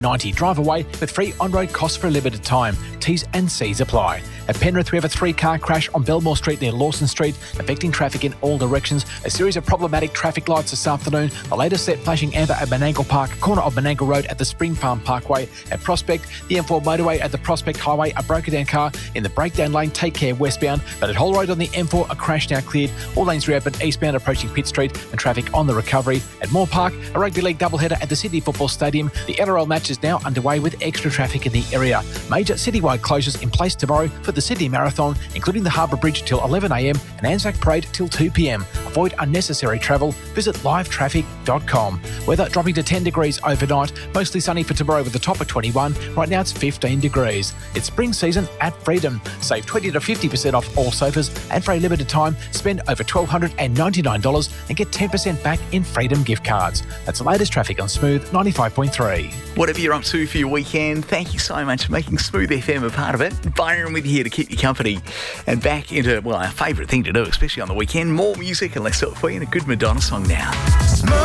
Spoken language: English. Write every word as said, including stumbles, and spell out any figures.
ninety. Drive away with free on-road costs for a limited time. T's and C's apply. At Penrith, we have a three-car crash on Belmore Street near Lawson Street, affecting traffic in all directions. A series of problematic traffic lights this afternoon. The latest set flashing amber at Menangle Park, corner of Menangle Road at the Spring Farm Parkway. At Prospect, the M four motorway at the Prospect Highway, a broken-down car in the breakdown lane. Take care westbound. But at Hull Road on the M four, a crash now cleared. All lanes reopened eastbound approaching Pitt Street and traffic on the recovery. At Moore Park, a rugby league doubleheader at the Sydney Football Stadium. The N R L match is now underway with extra traffic in the area. Major citywide closures in place tomorrow for the Sydney Marathon, including the Harbour Bridge till eleven a m and Anzac Parade till two p m. Avoid unnecessary travel. Visit live traffic dot com. Weather dropping to ten degrees overnight. Mostly sunny for tomorrow with a top of twenty-one. Right now it's fifteen degrees. It's spring season at Freedom. Save twenty to fifty percent off all sofas, and for a limited time, spend over one thousand two hundred ninety-nine dollars and get ten percent back in Freedom gift cards. That's the latest traffic on Smooth ninety-five point three. Whatever you're up to for your weekend, thank you so much for making Smooth F M a part of it. Byron with you here to keep you company and back into, well, our favourite thing to do, especially on the weekend. More music and less self-free and a good Madonna song now.